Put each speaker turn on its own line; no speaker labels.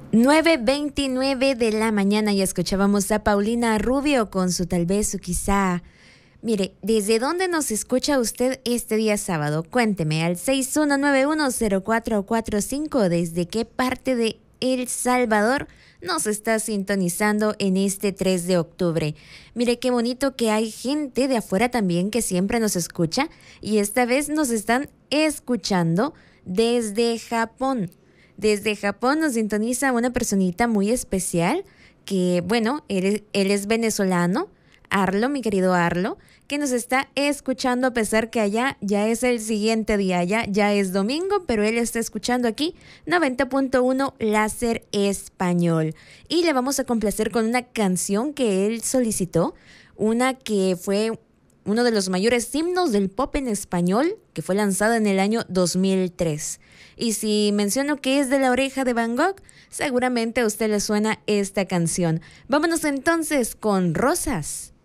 9:29 de la mañana y escuchábamos a Paulina Rubio con su tal vez o quizá. Mire, ¿desde dónde nos escucha usted este día sábado? Cuénteme al 61910445 desde qué parte de El Salvador nos está sintonizando en este 3 de octubre. Mire qué bonito que hay gente de afuera también que siempre nos escucha y esta vez nos están escuchando desde Japón. Desde Japón nos sintoniza una personita muy especial que, bueno, él es venezolano, Arlo, mi querido Arlo, que nos está escuchando a pesar que allá ya es el siguiente día, ya es domingo, pero él está escuchando aquí 90.1 Láser Español. Y le vamos a complacer con una canción que él solicitó, una que fue uno de los mayores himnos del pop en español, que fue lanzada en el año 2003. Y si menciono que es de La Oreja de Van Gogh, seguramente a usted le suena esta canción. Vámonos entonces con Rosas.